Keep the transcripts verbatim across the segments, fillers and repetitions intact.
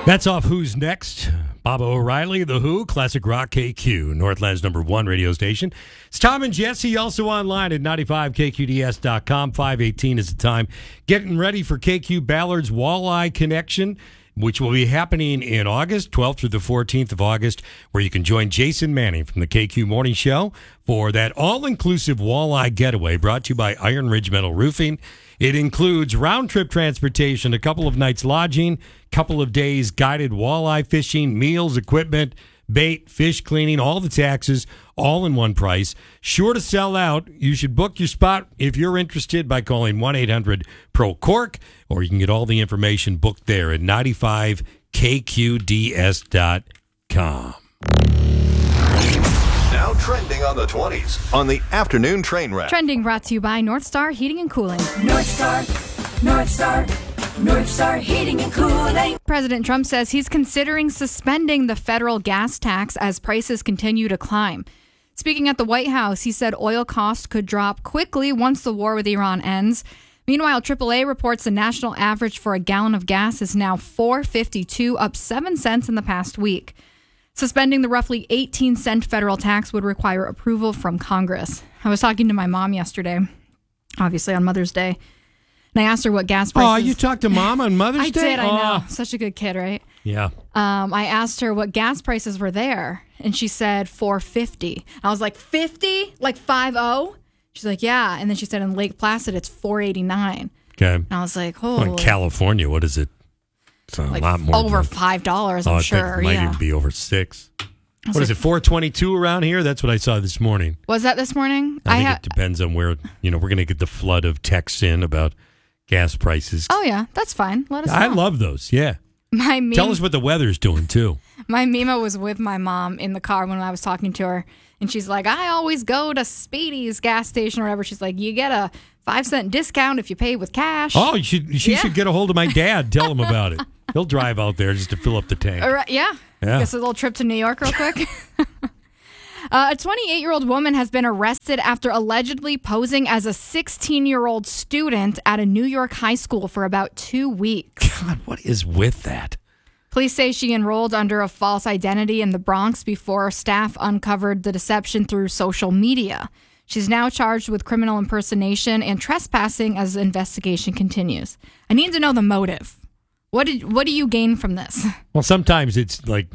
That's off Who's Next. Baba O'Reilly, The Who, Classic Rock K Q, Northland's number one radio station. It's Tom and Jesse, also online at ninety-five K Q D S dot com. five eighteen is the time. Getting ready for K Q Ballard's Walleye Connection, which will be happening in August, twelfth through the fourteenth of August, where you can join Jason Manning from the K Q Morning Show for that all-inclusive walleye getaway brought to you by Iron Ridge Metal Roofing. It includes round-trip transportation, a couple of nights lodging, couple of days guided walleye fishing, meals, equipment, bait, fish cleaning, all the taxes, all in one price. Sure to sell out. You should book your spot if you're interested by calling one eight hundred P R O C O R C, or you can get all the information booked there at ninety-five K Q D S dot com. Now trending on the twenties on the afternoon train wreck. Trending brought to you by North Star Heating and Cooling. North Star, North Star, North Star Heating and Cooling. President Trump says he's considering suspending the federal gas tax as prices continue to climb. Speaking at the White House, he said oil costs could drop quickly once the war with Iran ends. Meanwhile, triple A reports the national average for a gallon of gas is now four fifty-two, up seven cents in the past week. Suspending the roughly eighteen cent federal tax would require approval from Congress. I was talking to my mom yesterday, obviously on Mother's Day, and I asked her what gas prices... Oh, you talked to Mom on Mother's I Day? did, I know. Oh. Such a good kid, right? Yeah. Um, I asked her what gas prices were there, and she said four fifty. I was like, fifty? Like five oh? She's like, yeah. And then she said in Lake Placid, it's four eighty-nine. Okay. And I was like, Well, holy... in California, what is it? It's a like lot more. over than, five dollars, I'm oh, I sure. think it might yeah. even be over six. What like, is it, four twenty-two around here? That's what I saw this morning. Was that this morning? I think ha- it depends on where, you know, we're going to get the flood of texts in about gas prices. Oh, yeah. That's fine. Let us know. I love those, yeah. My meme, Tell us what the weather's doing, too. My Mima was with my mom in the car when I was talking to her, and she's like, I always go to Speedy's gas station or whatever. She's like, you get a five cent discount if you pay with cash. Oh, you should, she Yeah. should get a hold of my dad. Tell him about it. He'll drive out there just to fill up the tank. All right, yeah. Yeah. Guess a little trip to New York real quick. Uh, a twenty-eight-year-old woman has been arrested after allegedly posing as a sixteen-year-old student at a New York high school for about two weeks. God, what is with that? Police say she enrolled under a false identity in the Bronx before staff uncovered the deception through social media. She's now charged with criminal impersonation and trespassing as the investigation continues. I need to know the motive. What did what do you gain from this? Well, sometimes it's like,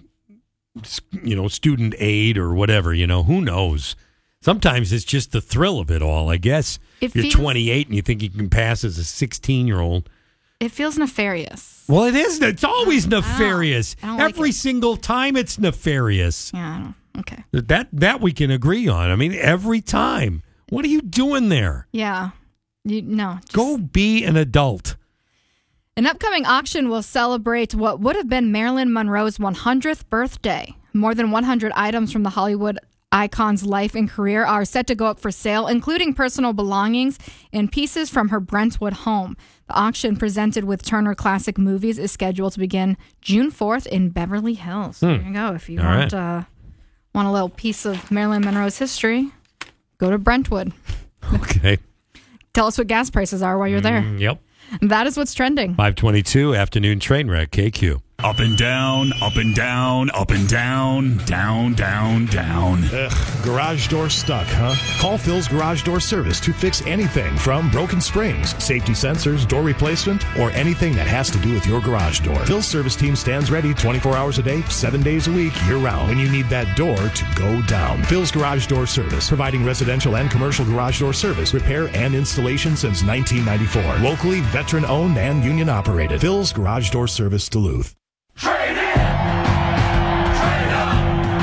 you know, student aid or whatever, you know, who knows? Sometimes it's just the thrill of it all, I guess. It You're feels- twenty-eight and you think you can pass as a sixteen-year-old. It feels nefarious. Well, it is. It's always nefarious. I don't like Every it. single time it's nefarious. Yeah, I don't. Okay. That that we can agree on. I mean, every time. What are you doing there? Yeah. You, no. just- Go be an adult. An upcoming auction will celebrate what would have been Marilyn Monroe's one hundredth birthday. More than one hundred items from the Hollywood icon's life and career are set to go up for sale, including personal belongings and pieces from her Brentwood home. The auction, presented with Turner Classic Movies, is scheduled to begin June fourth in Beverly Hills. Hmm. There you go. If you All want, right. uh, want a little piece of Marilyn Monroe's history, go to Brentwood. Okay. Tell us what gas prices are while you're there. Mm, yep. That is what's trending. five twenty-two afternoon train wreck, K Q. Up and down, up and down, up and down, down, down, down. Ugh, garage door stuck, huh? Call Phil's Garage Door Service to fix anything from broken springs, safety sensors, door replacement, or anything that has to do with your garage door. Phil's service team stands ready twenty-four hours a day, seven days a week, year-round, when you need that door to go down. Phil's Garage Door Service, providing residential and commercial garage door service, repair, and installation since nineteen ninety-four. Locally, veteran-owned and union-operated. Phil's Garage Door Service, Duluth. Trade in! Trade up!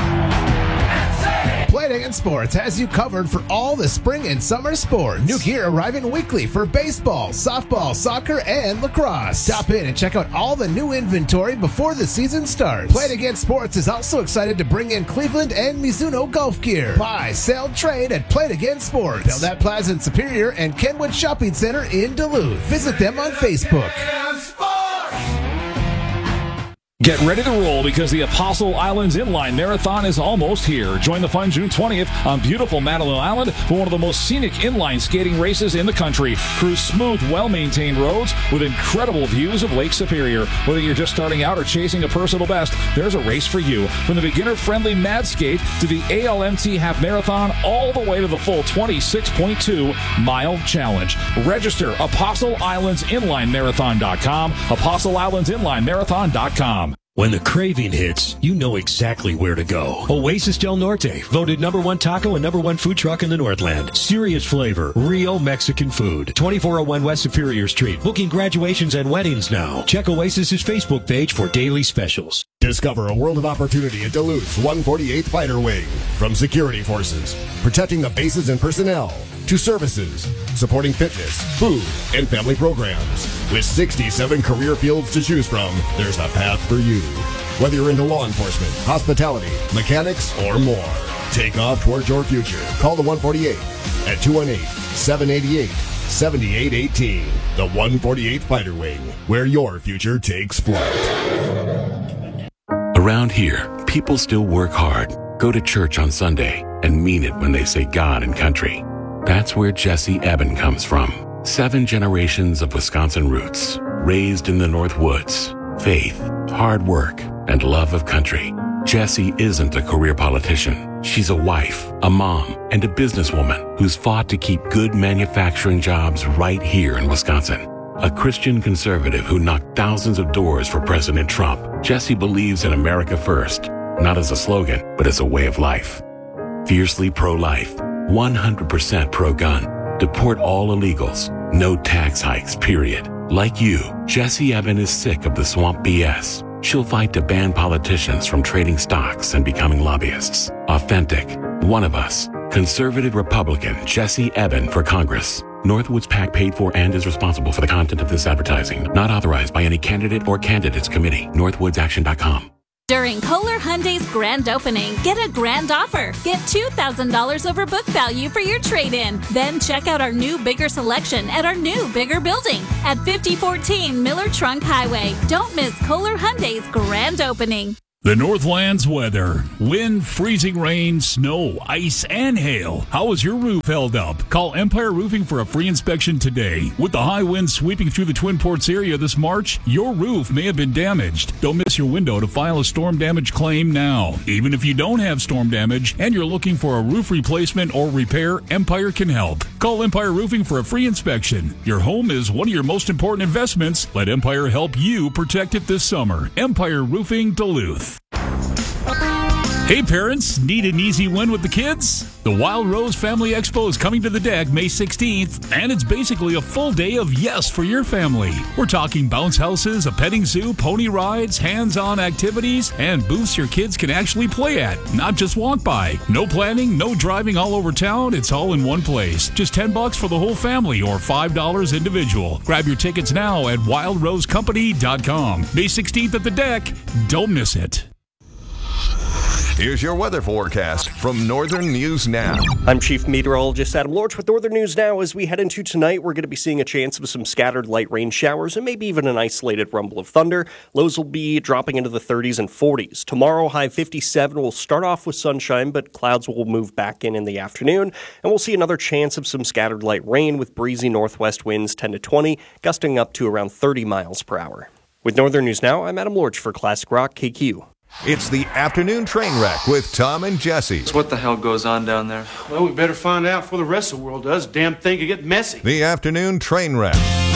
And save! Playdagon Sports has you covered for all the spring and summer sports. New gear arriving weekly for baseball, softball, soccer, and lacrosse. Stop in and check out all the new inventory before the season starts. Playdagon Sports is also excited to bring in Cleveland and Mizuno golf gear. Buy, sell, trade at Playdagon Sports. Belknap Plaza in Superior and Kenwood Shopping Center in Duluth. Visit them on Facebook. And sports! Get ready to roll because the Apostle Islands Inline Marathon is almost here. Join the fun June twentieth on beautiful Madeline Island for one of the most scenic inline skating races in the country. Cruise smooth, well-maintained roads with incredible views of Lake Superior. Whether you're just starting out or chasing a personal best, there's a race for you. From the beginner-friendly Mad Skate to the A L M T Half Marathon, all the way to the full twenty-six point two mile challenge. Register Apostle Islands Inline Marathon dot com, Apostle Islands Inline Marathon dot com. When the craving hits, you know exactly where to go. Oasis Del Norte, voted number one taco and number one food truck in the Northland. Serious flavor, real Mexican food. twenty-four oh one West Superior Street. Booking graduations and weddings now. Check Oasis's Facebook page for daily specials. Discover a world of opportunity at Duluth's one forty-eighth Fighter Wing. From security forces, protecting the bases and personnel, to services, supporting fitness, food, and family programs. With sixty-seven career fields to choose from, there's a path for you. Whether you're into law enforcement, hospitality, mechanics, or more. Take off towards your future. Call the one forty-eight at two one eight, seven eight eight, seven eight one eight. The one forty-eighth Fighter Wing, where your future takes flight. Around here, people still work hard, go to church on Sunday, and mean it when they say God and country. That's where Jesse Eben comes from. Seven generations of Wisconsin roots, raised in the North Woods. Faith, hard work, and love of country. Jessie isn't a career politician. She's a wife, a mom, and a businesswoman who's fought to keep good manufacturing jobs right here in Wisconsin. A Christian conservative who knocked thousands of doors for President Trump, Jessie believes in America first, not as a slogan, but as a way of life. Fiercely pro-life, one hundred percent pro-gun, deport all illegals, no tax hikes, period. Like you, Jessie Eben is sick of the swamp B S. She'll fight to ban politicians from trading stocks and becoming lobbyists. Authentic, one of us, conservative Republican Jessie Eben for Congress. Northwoods PAC paid for and is responsible for the content of this advertising. Not authorized by any candidate or candidates committee. northwoods action dot com. During Kohler Hyundai's grand opening, get a grand offer. Get two thousand dollars over book value for your trade-in. Then check out our new bigger selection at our new bigger building at fifty fourteen Miller Trunk Highway. Don't miss Kohler Hyundai's grand opening. The Northland's weather. Wind, freezing rain, snow, ice, and hail. How is your roof held up? Call Empire Roofing for a free inspection today. With the high winds sweeping through the Twin Ports area this March, your roof may have been damaged. Don't miss your window to file a storm damage claim now. Even if you don't have storm damage and you're looking for a roof replacement or repair, Empire can help. Call Empire Roofing for a free inspection. Your home is one of your most important investments. Let Empire help you protect it this summer. Empire Roofing Duluth. Hey parents, need an easy win with the kids? The Wild Rose Family Expo is coming to the deck May sixteenth, and it's basically a full day of yes for your family. We're talking bounce houses, a petting zoo, pony rides, hands-on activities, and booths your kids can actually play at, not just walk by. No planning, no driving all over town, it's all in one place. Just ten bucks for the whole family or five dollars individual. Grab your tickets now at wild rose company dot com. May sixteenth at the deck, don't miss it. Here's your weather forecast from Northern News Now. I'm Chief Meteorologist Adam Lorch with Northern News Now. As we head into tonight, we're going to be seeing a chance of some scattered light rain showers and maybe even an isolated rumble of thunder. Lows will be dropping into the thirties and forties. Tomorrow, high fifty-seven. We'll start off with sunshine, but clouds will move back in in the afternoon. And we'll see another chance of some scattered light rain with breezy northwest winds ten to twenty, gusting up to around thirty miles per hour. With Northern News Now, I'm Adam Lorch for Classic Rock K Q. It's the afternoon train wreck with Tom and Jesse. What the hell goes on down there? Well, we better find out before the rest of the world does. Damn thing could get messy. The afternoon train wreck.